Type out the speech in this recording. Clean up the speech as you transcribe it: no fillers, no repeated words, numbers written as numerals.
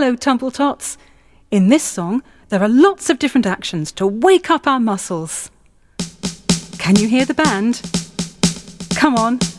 Hello, Tumble-Tots. In this song, there are lots of different actions to wake up our muscles. Can you hear the band? Come on.